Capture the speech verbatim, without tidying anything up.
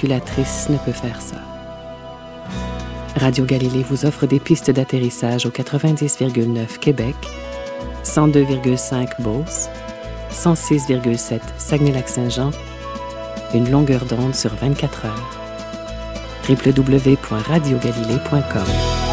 calculatrice ne peut faire ça. Radio Galilée vous offre des pistes d'atterrissage au quatre-vingt-dix virgule neuf Québec, cent deux virgule cinq Beauce, cent six virgule sept Saguenay-Lac-Saint-Jean, une longueur d'onde sur vingt-quatre heures. w w w point radio galilée point com